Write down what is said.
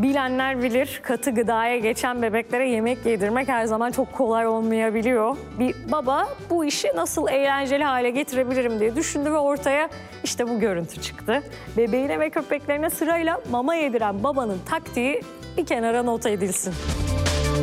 Bilenler bilir, katı gıdaya geçen bebeklere yemek yedirmek her zaman çok kolay olmayabiliyor. Bir baba bu işi nasıl eğlenceli hale getirebilirim diye düşündü ve ortaya işte bu görüntü çıktı. Bebeğine ve köpeklerine sırayla mama yediren babanın taktiği bir kenara not edilsin.